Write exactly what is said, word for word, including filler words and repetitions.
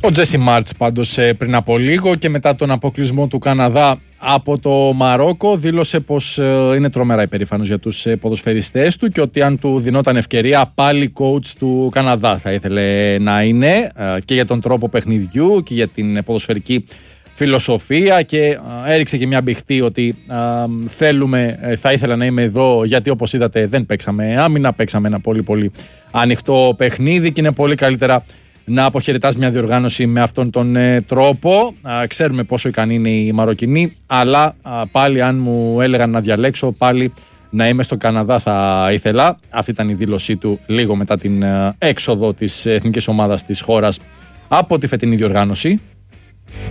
Ο Τζέσι Μάρτς πάντως πριν από λίγο και μετά τον αποκλεισμό του Καναδά από το Μαρόκο δήλωσε πως είναι τρομερά υπερήφανος για τους ποδοσφαιριστές του και ότι αν του δινόταν ευκαιρία πάλι coach του Καναδά θα ήθελε να είναι, και για τον τρόπο παιχνιδιού και για την ποδοσφαιρική φιλοσοφία, και έριξε και μια μπιχτή ότι α, θέλουμε, θα ήθελα να είμαι εδώ γιατί όπως είδατε δεν παίξαμε άμυνα, παίξαμε ένα πολύ πολύ ανοιχτό παιχνίδι και είναι πολύ καλύτερα να αποχαιρετάς μια διοργάνωση με αυτόν τον ε, τρόπο. Α, ξέρουμε πόσο ικανοί είναι οι Μαροκινοί, αλλά α, πάλι αν μου έλεγαν να διαλέξω, πάλι να είμαι στο Καναδά θα ήθελα. Αυτή ήταν η δήλωσή του λίγο μετά την ε, έξοδο της εθνικής ομάδας της χώρας από τη φετινή διοργάνωση.